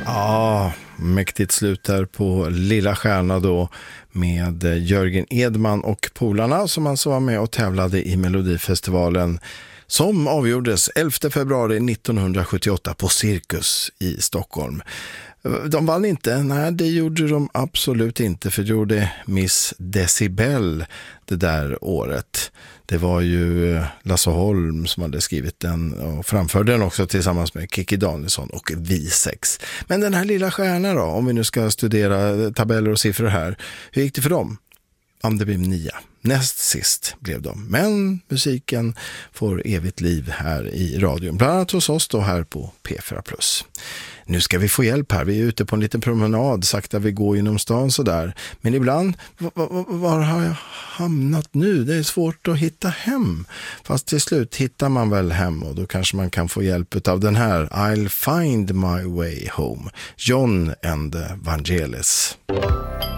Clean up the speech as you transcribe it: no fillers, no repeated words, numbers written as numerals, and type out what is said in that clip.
Ja, mäktigt slut där på Lilla Stjärna då med Jörgen Edman och polarna som alltså var med och tävlade i Melodifestivalen som avgjordes 11 februari 1978 på Cirkus i Stockholm. De vann inte, nej det gjorde de absolut inte, för det gjorde Miss Decibel det där året. Det var ju Lasse Holm som hade skrivit den och framförde den också tillsammans med Kikki Danielsson och V6. Men den här Lilla Stjärna då, om vi nu ska studera tabeller och siffror här, hur gick det för dem? Det blev 9. Näst sist blev de. Men musiken får evigt liv här i radion. Bland annat hos oss då här på P4+. Nu ska vi få hjälp här. Vi är ute på en liten promenad. Sakta vi går genom stan så där. Men ibland, var har jag hamnat nu? Det är svårt att hitta hem. Fast till slut hittar man väl hem. Och då kanske man kan få hjälp av den här. I'll find my way home. John and the Vangelis.